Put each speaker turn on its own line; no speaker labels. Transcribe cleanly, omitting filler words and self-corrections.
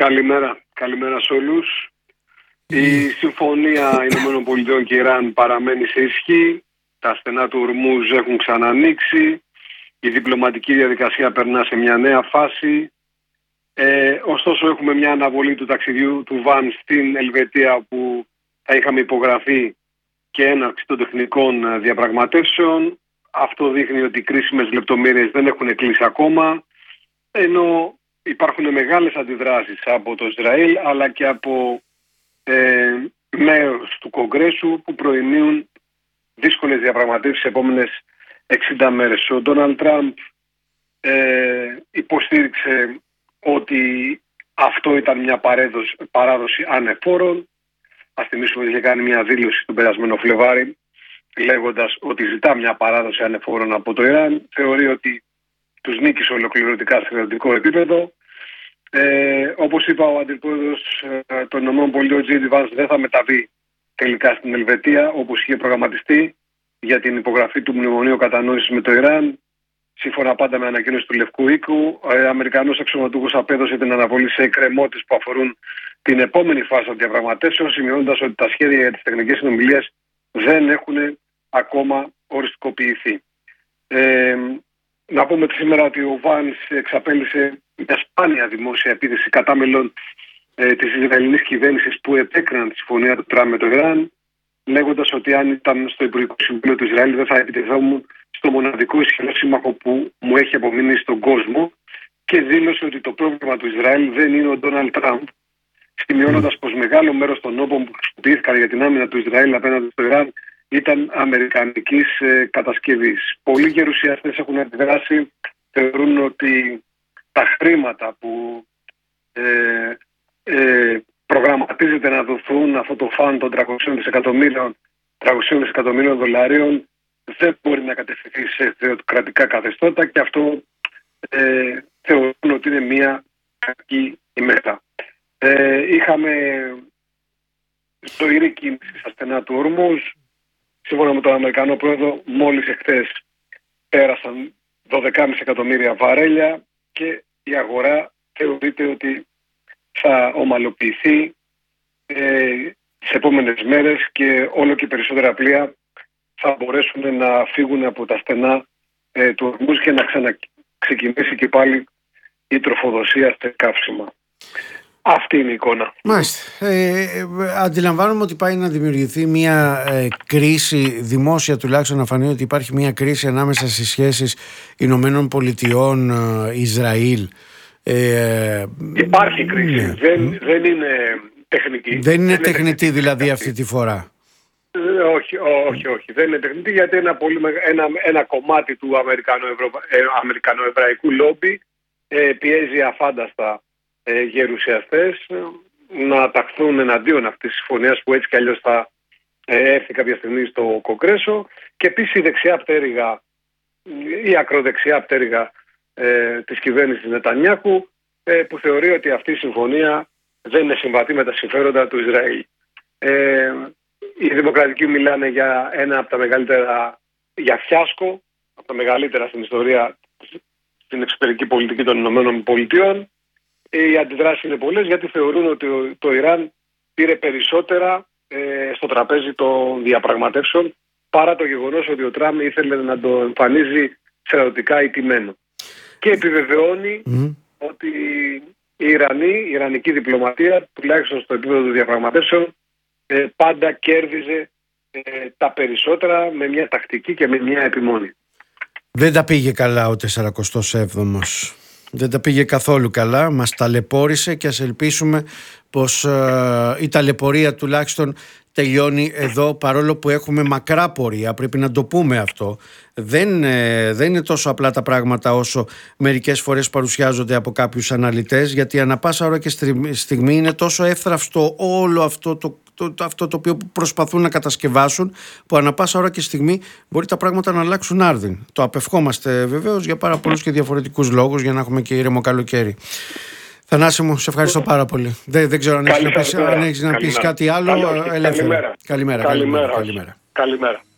Καλημέρα σε όλους. Η συμφωνία ΗΠΑ και Ιράν παραμένει σε ισχύ. Τα στενά του Ορμούζ έχουν ξανανοίξει. Η διπλωματική διαδικασία περνά σε μια νέα φάση. Ωστόσο έχουμε μια αναβολή του ταξιδιού του Βαν στην Ελβετία, όπου θα είχαμε υπογραφεί και έναρξη των τεχνικών διαπραγματεύσεων. Αυτό δείχνει ότι οι κρίσιμες λεπτομέρειες δεν έχουν κλείσει ακόμα, ενώ υπάρχουν μεγάλες αντιδράσεις από το Ισραήλ αλλά και από μέρος του Κογκρέσου που προημείουν δύσκολες διαπραγματεύσεις στις επόμενες 60 μέρες. Ο Ντόναλντ Τραμπ υποστήριξε ότι αυτό ήταν μια παράδοση ανεφόρων. Ας θυμίσουμε ότι είχε κάνει μια δήλωση τον περασμένο Φλεβάρι λέγοντας ότι ζητά μια παράδοση ανεφόρων από το Ιράν. Θεωρεί ότι τους νίκησε ολοκληρωτικά σε κρατικό επίπεδο. Όπως είπα, ο αντιπρόεδρος των ΗΠΑ, ο Τζέιντι Βάνς, δεν θα μεταβεί τελικά στην Ελβετία όπως είχε προγραμματιστεί για την υπογραφή του Μνημονίου Κατανόησης με το Ιράν. Σύμφωνα πάντα με ανακοίνωση του Λευκού Οίκου, ο Αμερικανός αξιωματούχος απέδωσε την αναβολή σε εκκρεμότητες που αφορούν την επόμενη φάση των διαπραγματεύσεων, σημειώνοντας ότι τα σχέδια για τις τεχνικές συνομιλίες δεν έχουν ακόμα οριστικοποιηθεί. Να πούμε σήμερα ότι ο Βάνς εξαπέλυσε μια σπάνια δημόσια επίθεση κατά μελών της Ισραηλινής κυβέρνησης που επέκριναν τη συμφωνία του Τραμπ με το Ιράν, λέγοντας ότι αν ήταν στο Υπουργικό Συμβούλιο του Ισραήλ δεν θα επιτεθόμουν στο μοναδικό ισχυρό σύμμαχο που μου έχει απομείνει στον κόσμο, και δήλωσε ότι το πρόβλημα του Ισραήλ δεν είναι ο Ντόναλντ Τραμπ, σημειώνοντας πως μεγάλο μέρος των όπλων που χρησιμοποιήθηκαν για την άμυνα του Ισραήλ απέναντι στο Ιράν ήταν αμερικανικής κατασκευής. Πολλοί γερουσιαστές έχουν αντιδράσει, θεωρούν ότι τα χρήματα που προγραμματίζεται να δοθούν, αυτό το φαν των 300 δισεκατομμύριων δολαρίων, δεν μπορεί να κατευθυνθεί σε θεοκρατικά καθεστώτα, και αυτό θεωρούν ότι είναι μια κακή ημέρα. Είχαμε ζωηρή κίνηση στα στενά του Ορμούζ. Σύμφωνα με τον Αμερικανό πρόεδρο, μόλις εχθές πέρασαν 12,5 εκατομμύρια βαρέλια και η αγορά θεωρείται ότι θα ομαλοποιηθεί τις επόμενες μέρες και όλο και περισσότερα πλοία θα μπορέσουν να φύγουν από τα στενά του Ορμούζ και να ξαναξεκινήσει και πάλι η τροφοδοσία στα καύσιμα. Αυτή είναι η εικόνα.
Μάλιστα. Αντιλαμβάνομαι ότι πάει να δημιουργηθεί μια κρίση δημόσια, τουλάχιστον να φανεί ότι υπάρχει μια κρίση ανάμεσα στις σχέσεις Ηνωμένων Πολιτειών Ισραήλ.
Υπάρχει κρίση. Ναι. Δεν είναι τεχνική.
Δεν είναι τεχνητή δηλαδή αυτή τη φορά.
Όχι. Δεν είναι τεχνητή, γιατί ένα κομμάτι του αμερικανοεβραϊκού λόμπι πιέζει αφάνταστα γερουσιαστές να ταχθούν εναντίον αυτής της συμφωνίας που έτσι κι αλλιώς θα έρθει κάποια στιγμή στο Κογκρέσο, και επίσης η δεξιά πτέρυγα, η ακροδεξιά πτέρυγα της κυβέρνησης Νετανιάχου, που θεωρεί ότι αυτή η συμφωνία δεν είναι συμβατή με τα συμφέροντα του Ισραήλ. Οι δημοκρατικοί μιλάνε για ένα από τα μεγαλύτερα, για φιάσκο, από τα μεγαλύτερα στην ιστορία, στην εξωτερική πολιτική των Ηνωμένων Πολιτειών. Οι αντιδράσεις είναι πολλές, γιατί θεωρούν ότι το Ιράν πήρε περισσότερα στο τραπέζι των διαπραγματεύσων, παρά το γεγονός ότι ο Τραμπ ήθελε να το εμφανίζει στρατιωτικά ηττημένο. Και επιβεβαιώνει ότι η Ιρανική διπλωματία, τουλάχιστον στο επίπεδο των διαπραγματεύσεων, πάντα κέρδιζε τα περισσότερα με μια τακτική και με μια επιμονή.
Δεν τα πήγε καλά ο 47ος. Δεν τα πήγε καθόλου καλά, μας ταλαιπώρησε, και ας ελπίσουμε πως η ταλαιπωρία τουλάχιστον τελειώνει εδώ, παρόλο που έχουμε μακρά πορεία, πρέπει να το πούμε αυτό. Δεν είναι τόσο απλά τα πράγματα όσο μερικές φορές παρουσιάζονται από κάποιους αναλυτές, γιατί ανά πάσα ώρα και στιγμή είναι τόσο εύθραυστο όλο αυτό το οποίο προσπαθούν να κατασκευάσουν, που ανά πάσα ώρα και στιγμή μπορεί τα πράγματα να αλλάξουν άρδιν. Το απευχόμαστε βεβαίως για πάρα πολλούς και διαφορετικούς λόγους, για να έχουμε και ήρεμο καλοκαίρι. Θανάση μου, σε ευχαριστώ πάρα πολύ. Δεν ξέρω αν έχεις να πεις κάτι άλλο.
Καλημέρα.
Καλημέρα.